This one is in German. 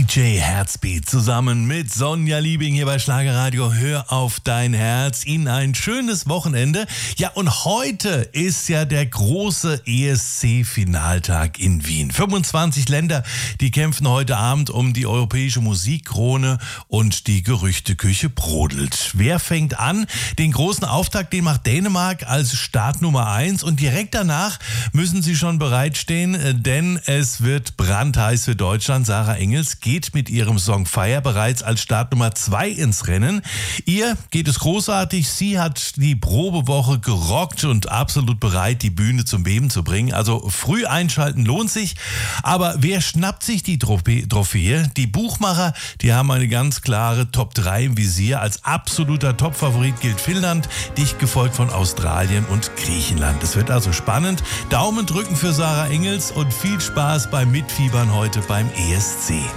DJ Herzbeat zusammen mit Sonja Liebing hier bei Schlagerradio. Hör auf dein Herz. Ihnen ein schönes Wochenende. Ja, und heute ist ja der große ESC-Finaltag in Wien. 25 Länder, die kämpfen heute Abend um die europäische Musikkrone und die Gerüchteküche brodelt. Wer fängt an? Den großen Auftakt, den macht Dänemark als Start Nummer 1 und direkt danach müssen sie schon bereitstehen, denn es wird brandheiß für Deutschland. Sarah Engels geht mit ihrem Song Fire bereits als Start Nummer 2 ins Rennen. Ihr geht es großartig. Sie hat die Probewoche gerockt und absolut bereit, die Bühne zum Beben zu bringen. Also früh einschalten lohnt sich. Aber wer schnappt sich die Trophäe? Die Buchmacher, die haben eine ganz klare Top 3 im Visier. Als absoluter Topfavorit gilt Finnland, dicht gefolgt von Australien und Griechenland. Es wird also spannend. Daumen drücken für Sarah Engels und viel Spaß beim Mitfiebern heute beim ESC.